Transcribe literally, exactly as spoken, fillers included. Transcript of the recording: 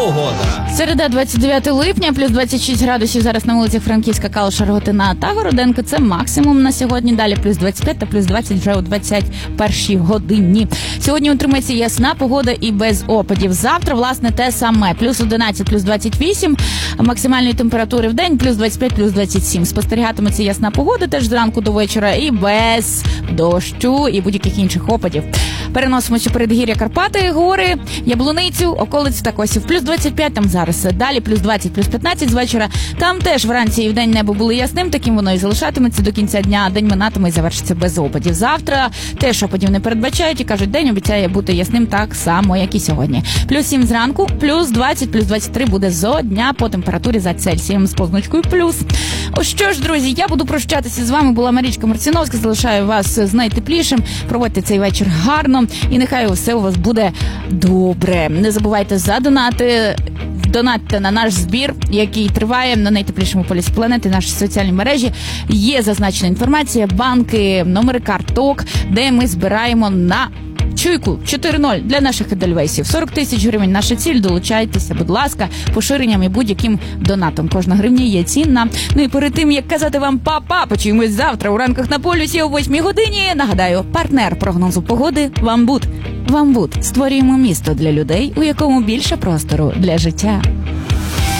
погода. Середа, двадцять дев'яте липня, плюс двадцять шість градусів зараз на вулицях Франківська, Калуша, Рогатина та Городенко. Це максимум на сьогодні. Далі плюс двадцять п'ять та плюс двадцять вже о двадцять першій годині. Сьогодні утримається ясна погода і без опадів. Завтра, власне, те саме. Плюс одинадцять, плюс двадцять вісім максимальної температури в день, плюс двадцять п'ять, плюс двадцять сім. Спостерігатиметься ясна погода теж зранку до вечора і без дощу і будь-яких інших опадів. Переносимося передгір'я Карпати, гори, Яблуницю, околиць та Косів. Плюс двадцять п'ять там зараз. Далі плюс двадцять, плюс п'ятнадцять з вечора. Там теж вранці і вдень небо було ясним, таким воно і залишатиметься до кінця дня. День минатиме і завершиться без опадів. Завтра теж опадів не передбачають і кажуть, день обіцяє бути ясним так само, як і сьогодні. Плюс сім зранку, плюс двадцять, плюс двадцять три буде зо дня по температурі за Цельсієм з позначкою плюс. Ось що ж, друзі, я буду прощатися з вами. Була Марічка Марціновська. Залишаю вас з найтеплішим. Проводьте цей вечір гарно. І нехай все у вас буде добре. Не забувайте задонати. Донатьте на наш збір, який триває на найтеплішому полюсі планети. Наші соціальні мережі є зазначена інформація, банки, номери карток, де ми збираємо на чуйку чотири нуль для наших едельвейсів. сорок тисяч гривень наша ціль. Долучайтеся, будь ласка, поширенням і будь-яким донатом. Кожна гривня є цінна. Ну і перед тим, як казати вам па-па, почуємось завтра у ранках на полюсі о восьмій годині. Нагадаю, партнер прогнозу погоди «Вамбуд». «Вамбуд» – створюємо місто для людей, у якому більше простору для життя.